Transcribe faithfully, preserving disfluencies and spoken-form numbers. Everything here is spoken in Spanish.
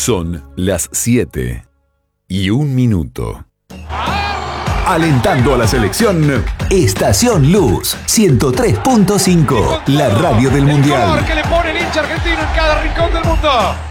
Son las siete y un minuto. Alentando a la selección, Estación Luz ciento tres punto cinco, la radio del Mundial. El color que le pone el hincha argentino en cada rincón del mundo.